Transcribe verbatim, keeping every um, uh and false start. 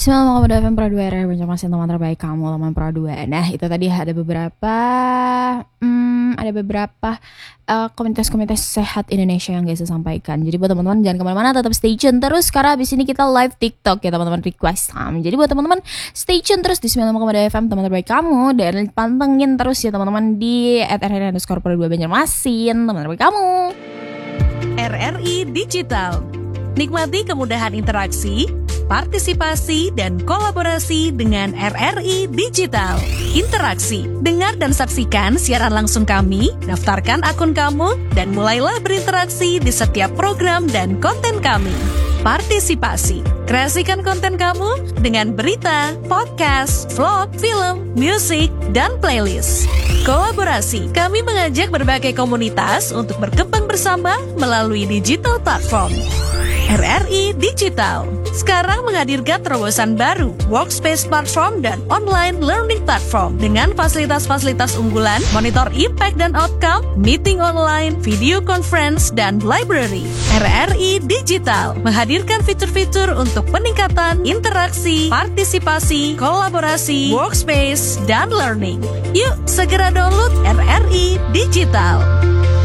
Bismillahirrahmanirrahim. F M Pro dua R R Banjarmasin, teman terbaik kamu, teman Pro dua. Nah, itu tadi ada beberapa hmm, ada beberapa uh, komunitas-komunitas sehat Indonesia yang guys saya sampaikan. Jadi buat teman-teman jangan kemana-mana, tetap stay tune terus karena abis ini kita live TikTok ya teman-teman, request time. Jadi buat teman-teman stay tune terus di sembilan puluh lima koma dua F M, teman terbaik kamu, dan pantengin terus ya teman-teman di at r r underscore pro dua Banjarmasin, teman terbaik kamu. R R I Digital. Nikmati kemudahan interaksi, partisipasi, dan kolaborasi dengan R R I Digital. Interaksi, dengar dan saksikan siaran langsung kami, daftarkan akun kamu, dan mulailah berinteraksi di setiap program dan konten kami. Partisipasi, kreasikan konten kamu dengan berita, podcast, vlog, film, musik, dan playlist. Kolaborasi, kami mengajak berbagai komunitas untuk berkembang bersama melalui digital platform. R R I Digital sekarang menghadirkan terobosan baru, workspace platform dan online learning platform dengan fasilitas-fasilitas unggulan, monitor impact dan outcome, meeting online, video conference, dan library. R R I Digital menghadirkan fitur-fitur untuk peningkatan interaksi, partisipasi, kolaborasi, workspace, dan learning. Yuk segera download R R I Digital.